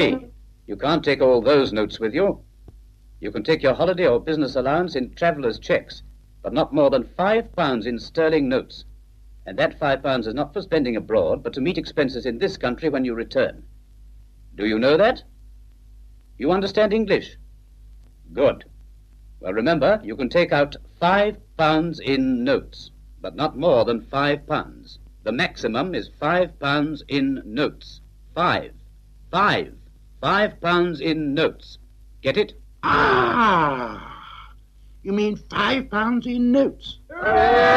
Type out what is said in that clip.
me. You can't take all those notes with you. You can take your holiday or business allowance in traveller's cheques, but not more than £5 in sterling notes. And that £5 is not for spending abroad, but to meet expenses in this country when you return. Do you know that? You understand English? Good. Well, remember, you can take out £5 in notes, but not more than £5. The maximum is £5 in notes. £5 in notes. Get it? Ah! You mean £5 in notes?